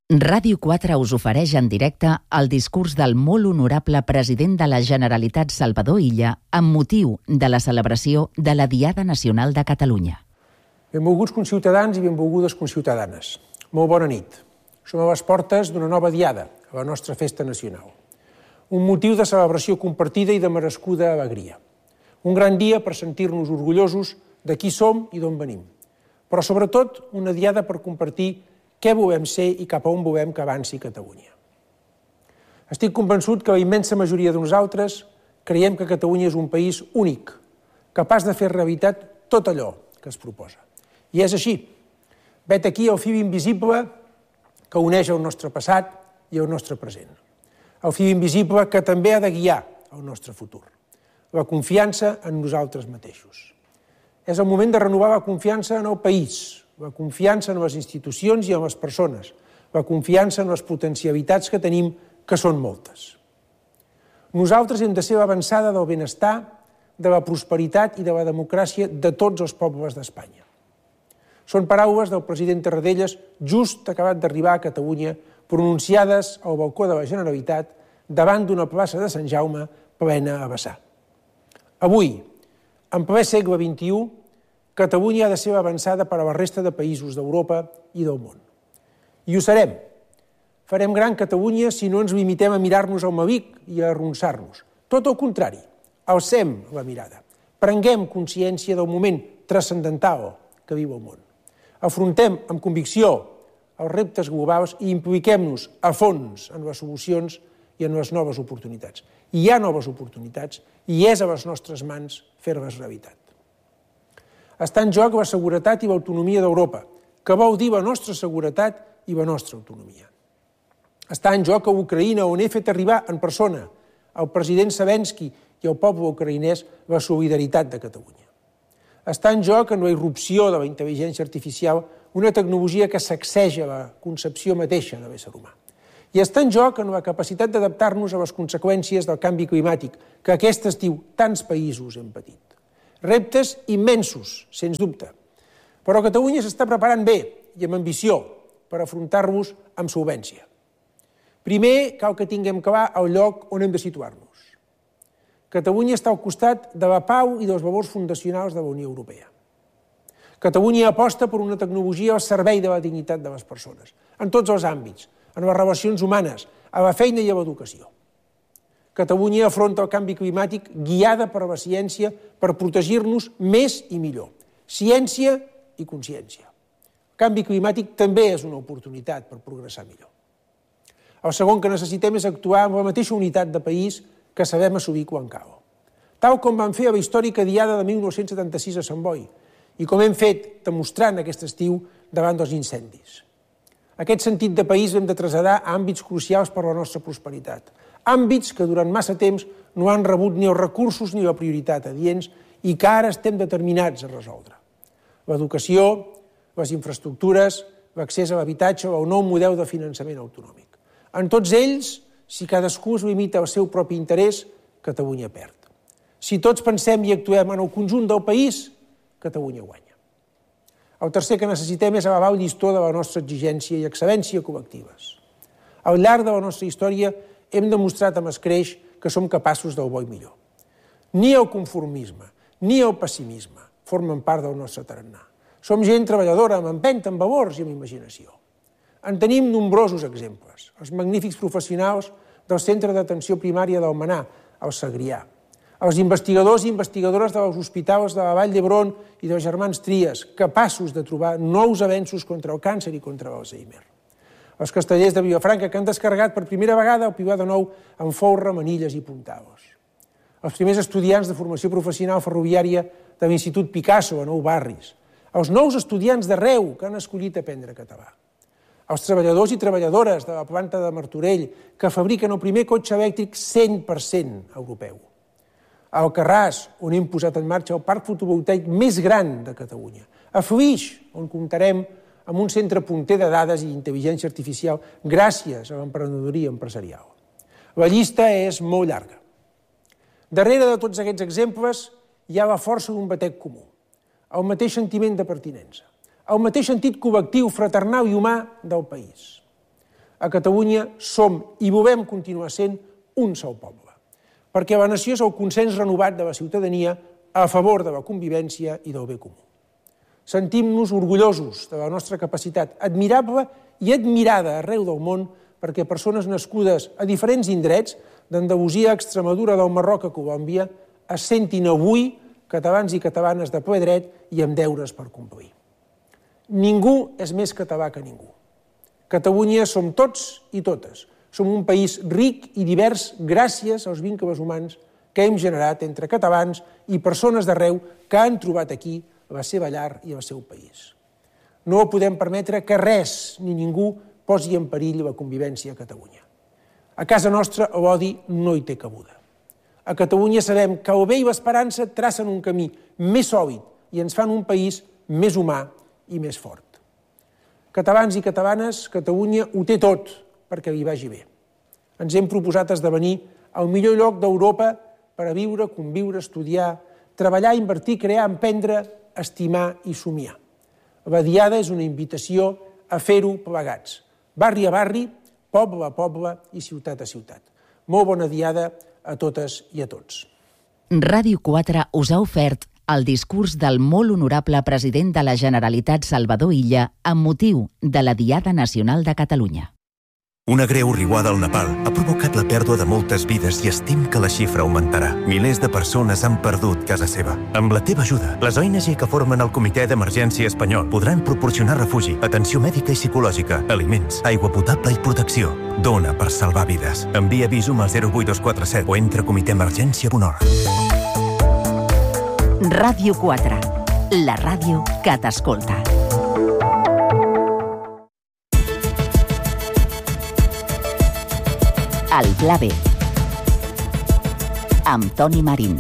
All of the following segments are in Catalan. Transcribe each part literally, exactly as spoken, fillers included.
Ràdio quatre us ofereix en directe el discurs del molt honorable president de la Generalitat Salvador Illa amb motiu de la celebració de la Diada Nacional de Catalunya. Benvolguts conciutadans i benvolgudes conciutadanes. Molt bona nit. Som a les portes d'una nova diada, a la nostra festa nacional. Un motiu de celebració compartida i de merescuda alegria. Un gran dia per sentir-nos orgullosos de qui som i d'on venim. Però sobretot una diada per compartir què volem ser i cap a on volem que avanci Catalunya. Estic convençut que la immensa majoria de nosaltres creiem que Catalunya és un país únic, capaç de fer realitat tot allò que es proposa. I és així. Vet aquí el fil invisible que uneix el nostre passat i el nostre present. El fil invisible que també ha de guiar el nostre futur. La confiança en nosaltres mateixos. És el moment de renovar la confiança en el país, la confiança en les institucions i en les persones, la confiança en les potencialitats que tenim, que són moltes. Nosaltres hem de ser l'avançada del benestar, de la prosperitat i de la democràcia de tots els pobles d'Espanya. Són paraules del president Tarradellas, just acabat d'arribar a Catalunya, pronunciades al balcó de la Generalitat davant d'una plaça de Sant Jaume plena a vessar. Avui, en ple segle vint-i-u, Catalunya ha de ser avançada per a la resta de països d'Europa i del món. I ho serem. Farem gran Catalunya si no ens limitem a mirar-nos al mavic i a arronsar-nos. Tot el contrari, alcem la mirada. Prenguem consciència del moment transcendental que viu el món. Afrontem amb convicció els reptes globals i impliquem-nos a fons en les solucions i en les noves oportunitats. Hi ha noves oportunitats i és a les nostres mans fer-les realitat. Està en joc la seguretat i l'autonomia d'Europa, que vol dir la nostra seguretat i la nostra autonomia. Està en joc a Ucraïna, on he fet arribar en persona al president Zelensky i al poble ucraïnès la solidaritat de Catalunya. Està en joc en la irrupció de la intel·ligència artificial, una tecnologia que sacseja la concepció mateixa de l'ésser humà. I està en joc en la capacitat d'adaptar-nos a les conseqüències del canvi climàtic que aquest estiu tants països hem patit. Reptes immensos, sens dubte. Però Catalunya s'està preparant bé i amb ambició per afrontar-los amb solvència. Primer, cal que tinguem clar el lloc on hem de situar-nos. Catalunya està al costat de la pau i dels valors fundacionals de la Unió Europea. Catalunya aposta per una tecnologia al servei de la dignitat de les persones, en tots els àmbits, en les relacions humanes, a la feina i a l'educació. Catalunya afronta el canvi climàtic guiada per la ciència per protegir-nos més i millor. Ciència i consciència. El canvi climàtic també és una oportunitat per progressar millor. El segon que necessitem és actuar amb la mateixa unitat de país que sabem assumir quan cal. Tal com vam fer a la històrica Diada de mil nou-cents setanta-sis a Sant Boi i com hem fet demostrant aquest estiu davant dels incendis. Aquest sentit de país l'hem de traslladar a àmbits crucials per a la nostra prosperitat. Àmbits que durant massa temps no han rebut ni els recursos ni la prioritat adients i que ara estem determinats a resoldre. L'educació, les infraestructures, l'accés a l'habitatge o el nou model de finançament autonòmic. En tots ells, si cadascú es limita al seu propi interès, Catalunya perd. Si tots pensem i actuem en el conjunt del país, Catalunya guanya. El tercer que necessitem és elevar el llistó de la nostra exigència i excel·lència col·lectives. Al llarg de la nostra història hem demostrat amb escreix que som capaços del bo i millor. Ni el conformisme, ni el pessimisme formen part del nostre tarannà. Som gent treballadora, amb empenta, amb valors i amb imaginació. En tenim nombrosos exemples. Els magnífics professionals del Centre d'Atenció Primària d'Almenar, al Segrià. Els investigadors i investigadores dels hospitals de la Vall d'Hebron i dels germans Trias, capaços de trobar nous avenços contra el càncer i contra l'Alzheimer. Els castellers de Vilafranca, que han descarregat per primera vegada el Pilar de Nou amb folre, manilles i puntados. Els primers estudiants de formació professional ferroviària de l'Institut Picasso a Nou Barris. Els nous estudiants d'arreu que han escollit aprendre català. Els treballadors i treballadores de la planta de Martorell que fabriquen el primer cotxe elèctric cent per cent europeu. A Alcarràs, on hem posat en marxa el parc fotovoltaic més gran de Catalunya. A Flix, on comptarem amb un centre punter de dades i intel·ligència artificial gràcies a l'emprenedoria empresarial. La llista és molt llarga. Darrere de tots aquests exemples hi ha la força d'un batec comú, el mateix sentiment de pertinença, el mateix sentit col·lectiu, fraternal i humà del país. A Catalunya som i volem continuar sent un sol poble, perquè la nació és el consens renovat de la ciutadania a favor de la convivència i del bé comú. Sentim-nos orgullosos de la nostra capacitat admirable i admirada arreu del món perquè persones nascudes a diferents indrets, d'Andalusia a Extremadura, del Marroc a Colòmbia, es sentin avui catalans i catalanes de ple dret i amb deures per complir. Ningú és més català que ningú. Catalunya som tots i totes. Som un país ric i divers gràcies als vincles humans que hem generat entre catalans i persones d'arreu que han trobat aquí la seva llar i el seu país. No podem permetre que res ni ningú posi en perill la convivència a Catalunya. A casa nostra l'odi no hi té cabuda. A Catalunya sabem que el bé i l'esperança tracen un camí més sòlid i ens fan un país més humà i més fort. Catalans i catalanes, Catalunya ho té tot perquè li vagi bé. Ens hem proposat esdevenir el millor lloc d'Europa per a viure, conviure, estudiar, treballar, invertir, crear, emprendre, estimar i somiar. La Diada és una invitació a fer-ho plegats, barri a barri, poble a poble i ciutat a ciutat. Molt bona Diada a totes i a tots. Ràdio quatre us ha ofert el discurs del molt honorable president de la Generalitat Salvador Illa amb motiu de la Diada Nacional de Catalunya. Una greu riuada al Nepal ha provocat la pèrdua de moltes vides i estim que la xifra augmentarà. Milers de persones han perdut casa seva. Amb la teva ajuda, les O N G que formen el Comitè d'Emergència Espanyol podran proporcionar refugi, atenció mèdica i psicològica, aliments, aigua potable i protecció. Dona per salvar vides. Envia Visum al zero vuit dos quatre set o entra a comitè emergència punt org. Ràdio quatre, la ràdio que t'escolta. El Pla B, amb Toni Marín.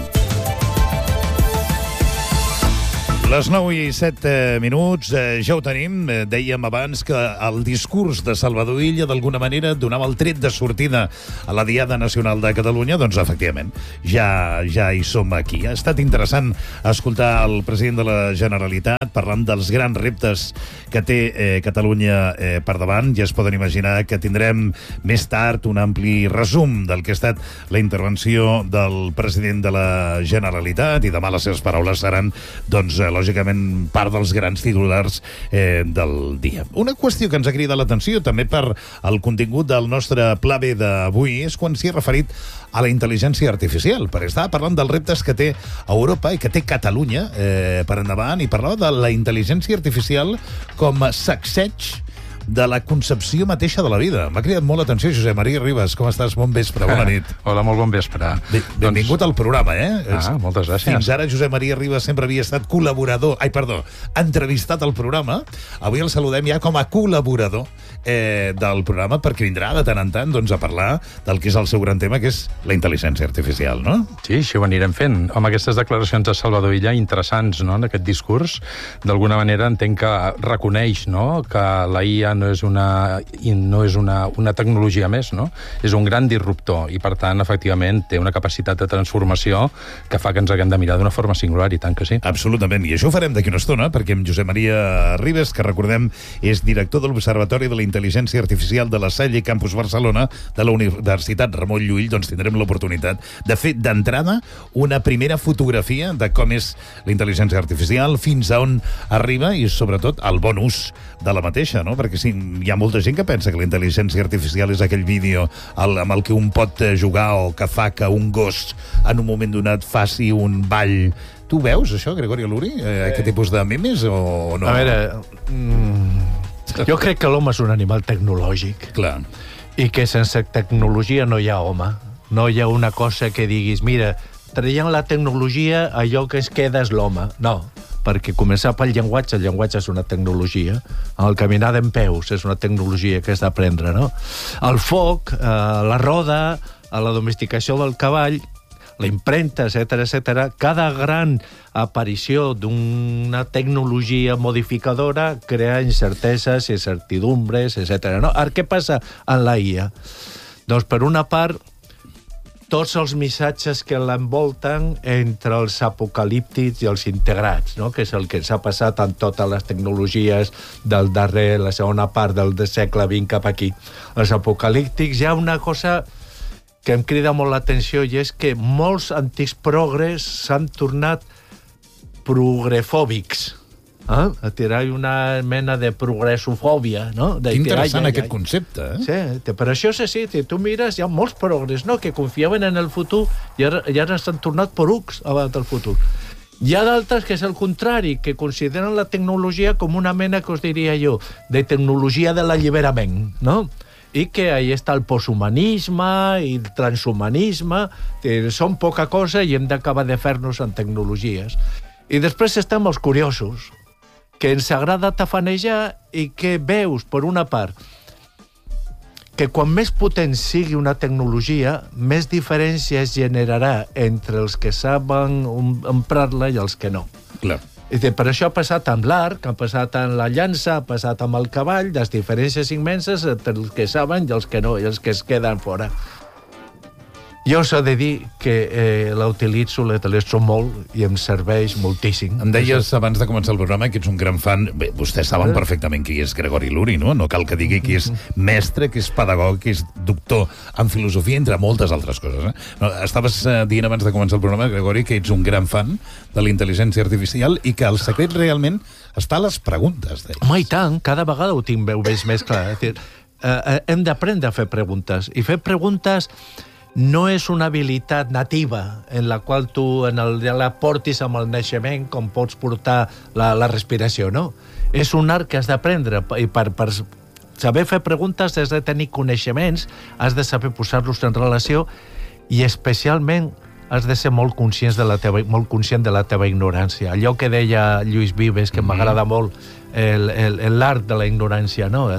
Les nou i set minuts, eh, ja ho tenim. Eh, dèiem abans que el discurs de Salvador Illa d'alguna manera donava el tret de sortida a la Diada Nacional de Catalunya. Doncs, efectivament, ja, ja hi som aquí. Ha estat interessant escoltar el president de la Generalitat parlant dels grans reptes que té eh, Catalunya eh, per davant. Ja es poden imaginar que tindrem més tard un ampli resum del que ha estat la intervenció del president de la Generalitat i demà les seves paraules seran, doncs, eh, lògicament, part dels grans titulars eh, del dia. Una qüestió que ens ha cridat l'atenció també per el contingut del nostre Pla B d'avui és quan s'hi ha referit a la intel·ligència artificial, perquè estava parlant dels reptes que té Europa i que té Catalunya eh, per endavant, i parlava de la intel·ligència artificial com a sacseig de la concepció mateixa de la vida. M'ha cridat molt l'atenció, Josep Maria Ribas. Com estàs? Bon vespre, bona nit. Hola, molt bon vespre. Bé, benvingut doncs... al programa, eh? Ah, moltes gràcies. Fins ara Josep Maria Ribas sempre havia estat col·laborador, ai, perdó, entrevistat al programa. Avui el saludem ja com a col·laborador eh, del programa, perquè vindrà de tant en tant doncs, a parlar del que és el seu gran tema, que és la intel·ligència artificial, no? Sí, això ho anirem fent. Home, aquestes declaracions de Salvador Illa interessants, no?, en aquest discurs. D'alguna manera entenc que reconeix, no?, que la I A no és una, no és una, una tecnologia més, no? És un gran disruptor i, per tant, efectivament, té una capacitat de transformació que fa que ens haguem de mirar d'una forma singular, i tant que sí. Absolutament, i això ho farem d'aquí una estona, perquè amb Josep Maria Ribas, que recordem és director de l'Observatori de la Intel·ligència Artificial de la Salle Campus Barcelona, de la Universitat Ramon Llull, doncs tindrem l'oportunitat de fer d'entrada una primera fotografia de com és la intel·ligència artificial, fins a on arriba i, sobretot, el bon ús de la mateixa, no? Perquè sí, hi ha molta gent que pensa que la intel·ligència artificial és aquell vídeo el, amb el que un pot jugar o que fa que un gos en un moment donat faci un ball. Tu veus això, Gregori Luri? Eh, aquest tipus de memes o no? A veure, mm, jo crec que l'home és un animal tecnològic. Clar. I que sense tecnologia no hi ha home. No hi ha una cosa que diguis, mira, traient la tecnologia, allò que es queda és l'home. No, perquè començar pel llenguatge, el llenguatge és una tecnologia, el caminar d'en peus és una tecnologia que has d'aprendre, no? El foc, eh, la roda, la domesticació del cavall, la impremta, etcètera, etcètera, cada gran aparició d'una tecnologia modificadora crea incerteses, incertidumbres, etcètera. No? Ara, què passa en la I A? Doncs, per una part, tots els missatges que l'envolten entre els apocalíptics i els integrats, no? Que és el que s'ha passat en totes les tecnologies del darrer, la segona part del segle vint cap aquí. Els apocalíptics, hi ha una cosa que em crida molt l'atenció i és que molts antics progres s'han tornat progrefòbics. Ah, a tirar una mena de progressofòbia, no? De, interessant ai, ai, aquest ai. concepte, eh? Sí, però això és així, tu mires, hi ha molts progres, no?, que confiaven en el futur i ara, i ara s'han tornat porucs abans del futur. Hi ha d'altres que és el contrari, que consideren la tecnologia com una mena, que us diria jo, de tecnologia de l'alliberament, no? I que ahí està el posthumanisme i el transhumanisme, que són poca cosa i hem d'acabar de fer-nos en tecnologies. I després estem els curiosos, que ens agrada tafanejar i que veus, per una part, que quan més potent sigui una tecnologia, més diferència es generarà entre els que saben emprar-la i els que no. Clar. I per això ha passat amb l'arc, ha passat amb la llança, ha passat amb el cavall, les diferències immenses entre els que saben i els que no, i els que es queden fora. Jo us he de dir que eh, la utilitzo, la utilitzo molt i em serveix moltíssim. Em deies abans de començar el programa que ets un gran fan. Bé, vostès saben perfectament qui és Gregori Luri, no? No cal que digui qui és mestre, qui és pedagog, qui és doctor en filosofia, entre moltes altres coses. Eh? No, estaves eh, dient abans de començar el programa, Gregori, que ets un gran fan de la intel·ligència artificial i que el secret realment està a les preguntes. Deies. Home, i tant, cada vegada ho tinc veig més clar. És dir, eh, hem d'aprendre a fer preguntes. I fer preguntes no és una habilitat nativa en la qual tu en el, ja la portis amb el naixement com pots portar la, la respiració, no? És un art que has d'aprendre i per, per saber fer preguntes has de tenir coneixements, has de saber posar-los en relació i especialment has de ser molt conscient de la teva, molt conscient de la teva ignorància. Allò que deia Lluís Vives, que m'agrada molt, l'art de la ignorància, no?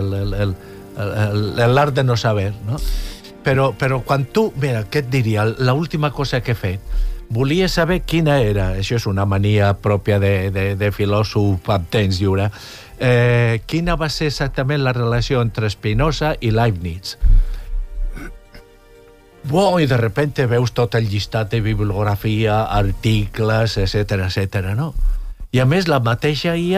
L'art de no saber, no? Però, però quan tu... Mira, què et diria? L'última cosa que he fet, volia saber quina era, això és una mania pròpia de, de, de filòsof amb temps lliure, eh, quina va ser exactament la relació entre Spinoza i Leibniz. Wow, i de repente veus tot el llistat de bibliografia, articles, etcètera, etcètera, no? I a més, la mateixa I A